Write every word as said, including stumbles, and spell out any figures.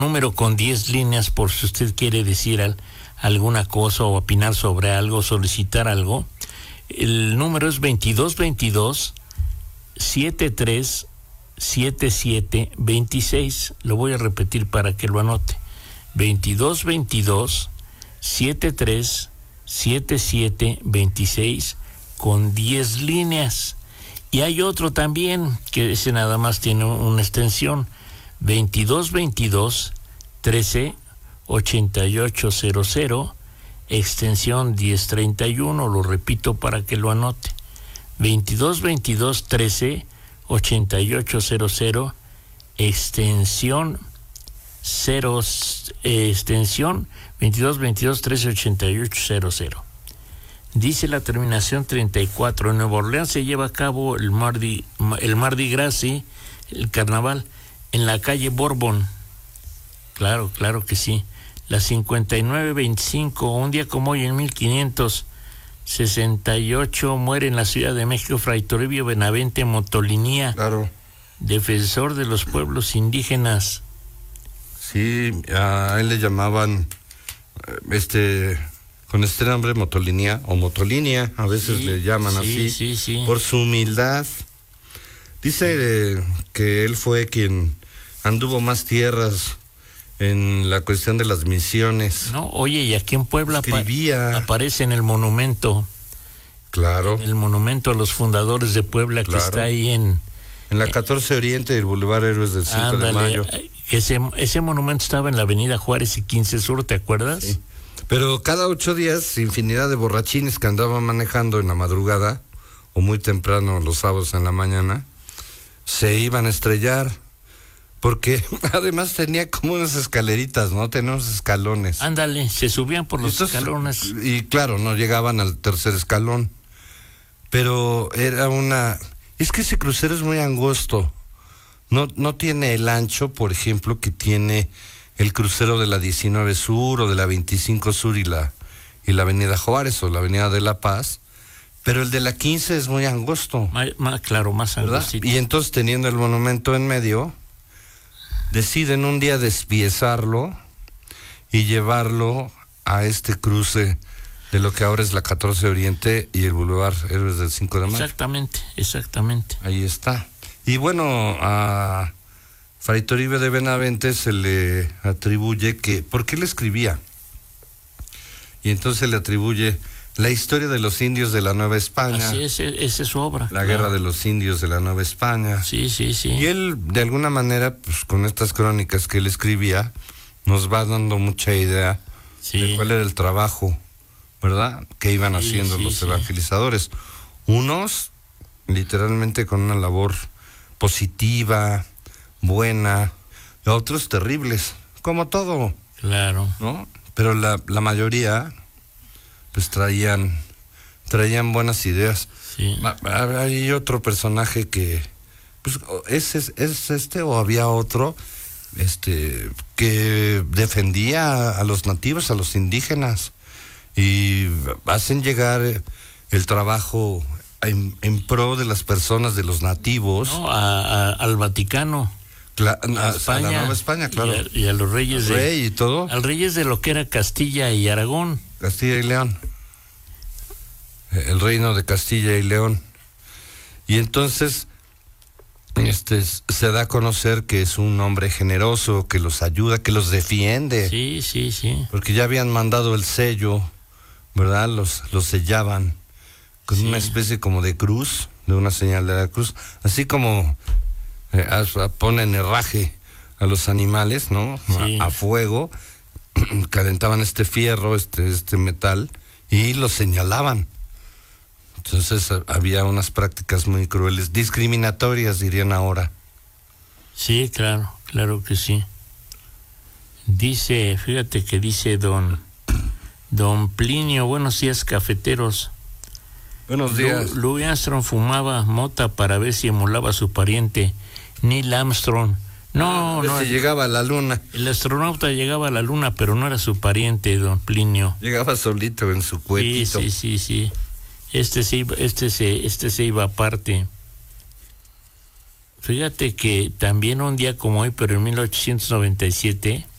número con diez líneas por si usted quiere decir al, alguna cosa o opinar sobre algo, solicitar algo. El número es veintidós veintidós setenta y tres setenta y siete veintiséis. Lo voy a repetir para que lo anote. veintidós veintidós setenta y tres setenta y siete veintiséis con diez líneas. Y hay otro también que ese nada más tiene una extensión, veintidós veintidós trece ochenta y ocho cero cero, extensión diez treinta y uno. Lo repito para que lo anote. veintidós veintidós trece ochenta y ocho cero cero, extensión cero, eh, extensión veintidós veintidós trece ochenta y ocho cero cero. Dice la terminación treinta y cuatro. En Nueva Orleans se lleva a cabo el Mardi, el Mardi Gras, ¿sí? El carnaval, en la calle Bourbon. Claro, claro que sí. La cincuenta y nueve veinticinco, un día como hoy en mil quinientos sesenta y ocho, muere en la Ciudad de México Fray Toribio Benavente Motolinía, claro, defensor de los pueblos indígenas. Sí, a él le llamaban, este, con este nombre, Motolinía, o Motolinía, a veces Sí, le llaman sí, así, sí, sí. por su humildad. Dice eh, que él fue quien anduvo más tierras en la cuestión de las misiones. No, oye, y aquí en Puebla Escribía. apa- aparece en el monumento, Claro, el monumento a los fundadores de Puebla, Claro. que está ahí en... en la catorce Oriente del Boulevard Héroes del cinco de mayo. Ándale, ese, ese monumento estaba en la avenida Juárez y quince Sur, ¿te acuerdas? Sí. Pero cada ocho días, infinidad de borrachines que andaban manejando en la madrugada, o muy temprano los sábados en la mañana, se iban a estrellar, porque además tenía como unas escaleritas, ¿no? Tenía unos escalones. Ándale, se subían por los Entonces, escalones. Y claro, no llegaban al tercer escalón, pero era una... Es que ese crucero es muy angosto, no, no tiene el ancho, por ejemplo, que tiene el crucero de la diecinueve Sur o de la veinticinco Sur y la, y la avenida Juárez o la avenida de La Paz, pero el de la quince es muy angosto, Más, más claro, más ¿verdad? angostito. Y entonces, teniendo el monumento en medio, deciden un día despiezarlo y llevarlo a este cruce de lo que ahora es la catorce Oriente y el Boulevard Héroes del cinco de mayo. Exactamente, exactamente. Ahí está. Y bueno, a Fray Toribio de Benavente se le atribuye que... ¿Por qué le escribía? Y entonces se le atribuye la historia de los indios de la Nueva España. Así es, esa es su obra. La claro. guerra de los indios de la Nueva España. Sí, sí, sí. Y él, de alguna manera, pues con estas crónicas que él escribía, nos va dando mucha idea sí. de cuál era el trabajo, ¿verdad?, que iban Sí, haciendo sí, los sí. evangelizadores. Unos, literalmente, con una labor positiva, buena, y otros terribles, como todo, Claro. ¿no? Pero la, la mayoría, pues traían, traían buenas ideas. Sí. Hay otro personaje que, pues, ¿es, es, es este o había otro, este, que defendía a los nativos, a los indígenas, y hacen llegar el trabajo en, en pro de las personas, de los nativos, No, a, a, al Vaticano. Cla- A a, España, a la Nueva España, claro. Y a, y a los reyes Al de... rey y todo, Al reyes de lo que era Castilla y Aragón. Castilla y León, el reino de Castilla y León. Y entonces este se da a conocer que es un hombre generoso, que los ayuda, que los defiende, Sí, sí, sí. porque ya habían mandado el sello, ¿verdad? Los, los sellaban con Sí. una especie como de cruz, de una señal de la cruz, así como eh, a- ponen herraje a los animales, ¿no? Sí. A, a fuego, calentaban este fierro, este, este metal, y los señalaban. Entonces a- había unas prácticas muy crueles, discriminatorias, dirían ahora. Sí, claro, claro que sí. Dice, fíjate que dice don, don Plinio, buenos días cafeteros. Buenos días. Lou- Louis Armstrong fumaba mota para ver si emulaba a su pariente Neil Armstrong. No, A ver no, si llegaba a la luna. el astronauta llegaba a la luna, pero no era su pariente, don Plinio. Llegaba solito en su Sí, cuetito. sí, sí, sí. Este se iba, este se, este se iba aparte. Fíjate que también un día como hoy, pero en mil ochocientos noventa y siete,